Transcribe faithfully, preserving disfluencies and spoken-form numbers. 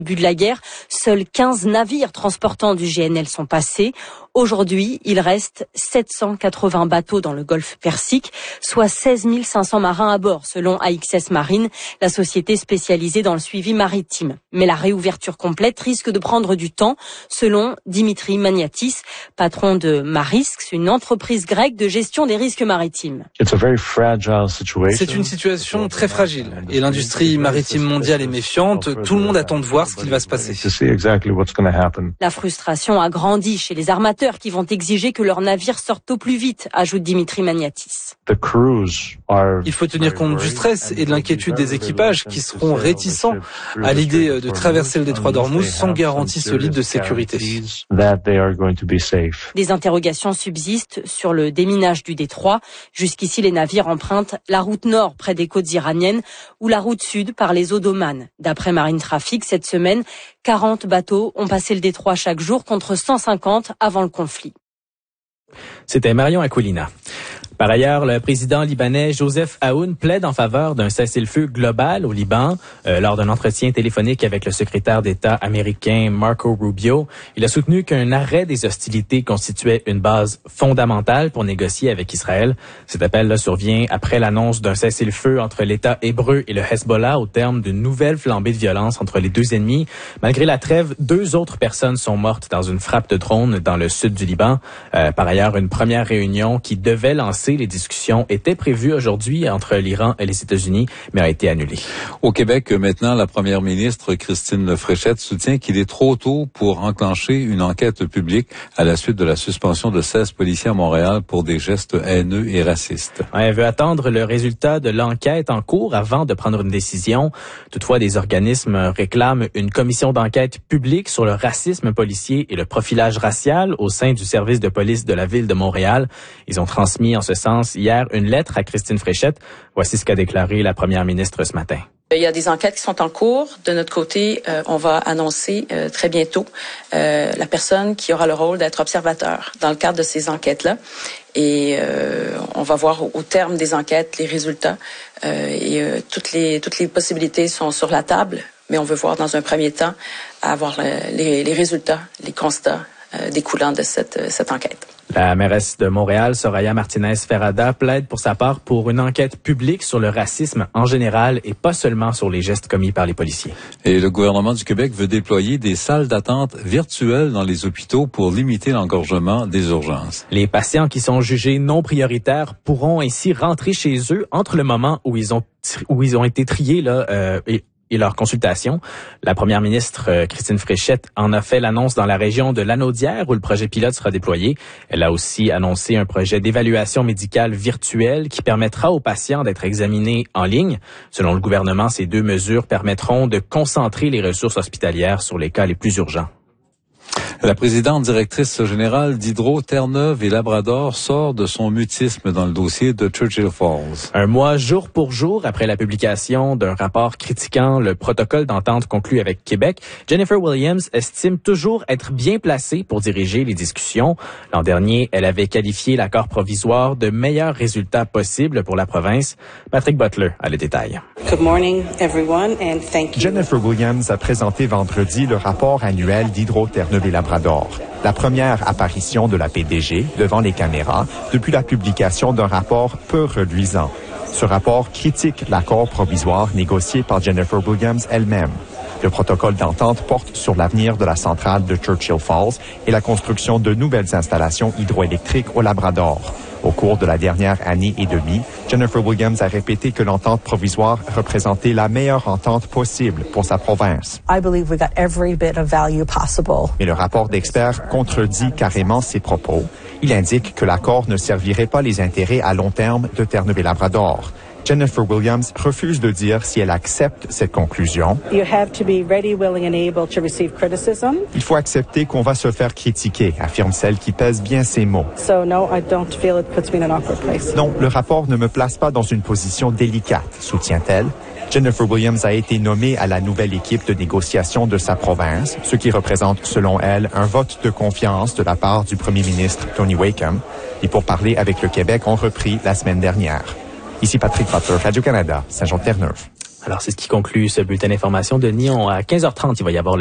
Au début de la guerre, seuls quinze navires transportant du G N L sont passés. Aujourd'hui, il reste sept cent quatre-vingts bateaux dans le golfe Persique, soit seize mille cinq cents marins à bord, selon A X S Marine, la société spécialisée dans le suivi maritime. Mais la réouverture complète risque de prendre du temps, selon Dimitri Maniatis, patron de Marisks, une entreprise grecque de gestion des risques maritimes. C'est une situation très fragile et l'industrie maritime mondiale est méfiante. Tout le monde attend de voir ce qu'il va se passer. La frustration a grandi chez les armateurs qui vont exiger que leurs navires sortent au plus vite, ajoute Dimitri Maniatis. Il faut tenir compte du stress et de l'inquiétude des équipages qui seront réticents à l'idée de traverser le détroit d'Ormuz sans garantie solide de sécurité. Des interrogations subsistent sur le déminage du détroit. Jusqu'ici, les navires empruntent la route nord près des côtes iraniennes ou la route sud par les eaux d'Oman. D'après Marine Traffic, cette semaine, quarante bateaux ont passé le détroit chaque jour contre cent cinquante avant le conflit. C'était Marion Aquilina. Par ailleurs, le président libanais Joseph Aoun plaide en faveur d'un cessez-le-feu global au Liban. Euh, lors d'un entretien téléphonique avec le secrétaire d'État américain Marco Rubio, il a soutenu qu'un arrêt des hostilités constituait une base fondamentale pour négocier avec Israël. Cet appel-là survient après l'annonce d'un cessez-le-feu entre l'État hébreu et le Hezbollah au terme d'une nouvelle flambée de violence entre les deux ennemis. Malgré la trêve, deux autres personnes sont mortes dans une frappe de drone dans le sud du Liban. Euh, par ailleurs, une première réunion qui devait lancer les discussions était prévue aujourd'hui entre l'Iran et les États-Unis, mais a été annulée. Au Québec, maintenant, la première ministre Christine Fréchette soutient qu'il est trop tôt pour enclencher une enquête publique à la suite de la suspension de seize policiers à Montréal pour des gestes haineux et racistes. Elle veut attendre le résultat de l'enquête en cours avant de prendre une décision. Toutefois, des organismes réclament une commission d'enquête publique sur le racisme policier et le profilage racial au sein du service de police de la ville de Montréal. Ils ont transmis en ce sens hier une lettre à Christine Fréchette. Voici ce qu'a déclaré la première ministre ce matin. Il y a des enquêtes qui sont en cours. De notre côté, euh, on va annoncer euh, très bientôt euh, la personne qui aura le rôle d'être observateur dans le cadre de ces enquêtes-là. Et euh, on va voir au, au terme des enquêtes les résultats. Euh, et euh, toutes les toutes les possibilités sont sur la table, mais on veut voir dans un premier temps avoir le, les, les résultats, les constats euh, découlant de cette, cette enquête. La mairesse de Montréal, Soraya Martinez-Ferrada, plaide pour sa part pour une enquête publique sur le racisme en général et pas seulement sur les gestes commis par les policiers. Et le gouvernement du Québec veut déployer des salles d'attente virtuelles dans les hôpitaux pour limiter l'engorgement des urgences. Les patients qui sont jugés non prioritaires pourront ainsi rentrer chez eux entre le moment où ils ont où ils ont été triés là euh, et et leur consultation. La première ministre euh, Christine Fréchette en a fait l'annonce dans la région de Lanaudière où le projet pilote sera déployé. Elle a aussi annoncé un projet d'évaluation médicale virtuelle qui permettra aux patients d'être examinés en ligne. Selon le gouvernement, ces deux mesures permettront de concentrer les ressources hospitalières sur les cas les plus urgents. La présidente directrice générale d'Hydro Terre-Neuve et Labrador sort de son mutisme dans le dossier de Churchill Falls. Un mois jour pour jour après la publication d'un rapport critiquant le protocole d'entente conclu avec Québec, Jennifer Williams estime toujours être bien placée pour diriger les discussions. L'an dernier, elle avait qualifié l'accord provisoire de meilleur résultat possible pour la province. Patrick Butler a le détail. Good morning, everyone, and thank you. Jennifer Williams a présenté vendredi le rapport annuel d'Hydro Terre-Neuve et Labrador. La première apparition de la P D G devant les caméras depuis la publication d'un rapport peu reluisant. Ce rapport critique l'accord provisoire négocié par Jennifer Williams elle-même. Le protocole d'entente porte sur l'avenir de la centrale de Churchill Falls et la construction de nouvelles installations hydroélectriques au Labrador. Au cours de la dernière année et demie, Jennifer Williams a répété que l'entente provisoire représentait la meilleure entente possible pour sa province. I believe we got every bit of value possible. Mais le rapport d'experts contredit carrément ces propos. Il indique que l'accord ne servirait pas les intérêts à long terme de Terre-Neuve et Labrador. Jennifer Williams refuse de dire si elle accepte cette conclusion. You have to be ready, willing and able to receive criticism. Il faut accepter qu'on va se faire critiquer, affirme celle qui pèse bien ses mots. So no, I don't feel it puts me in an awkward place. Non, le rapport ne me place pas dans une position délicate, soutient-elle. Jennifer Williams a été nommée à la nouvelle équipe de négociation de sa province, ce qui représente, selon elle, un vote de confiance de la part du premier ministre Tony Wakeham. Les pourparlers avec le Québec ont repris la semaine dernière. Ici Patrick Butler, Radio-Canada, Saint-Jean-de-Terre-Neuve. Alors, c'est ce qui conclut ce bulletin d'information de Nyon. À quinze heures trente, il va y avoir